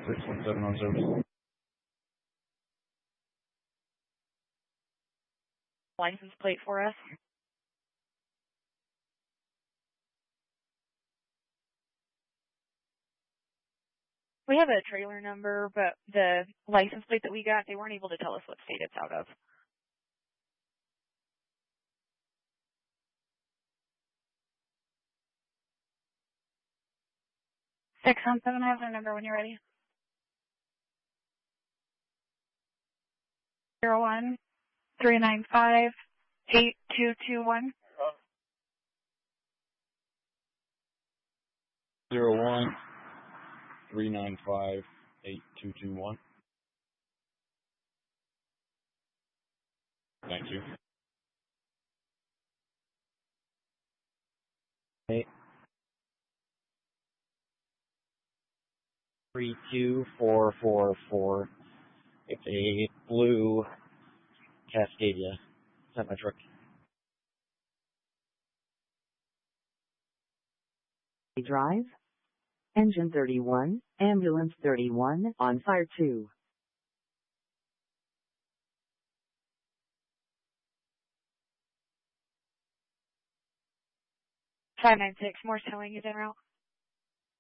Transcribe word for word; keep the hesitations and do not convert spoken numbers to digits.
six one seven on service. License plate for us. We have a trailer number, but the license plate that we got, they weren't able to tell us what state it's out of. six one seven has our number when you're ready. zero one three nine five eight two two one. Zero one three nine five eight two two one. Thank you. Eight. Three two four four four. It's a blue Cascadia semi-truck. Drive. Engine thirty-one, ambulance thirty-one, on fire two. five nine six, Morse Towing is en route.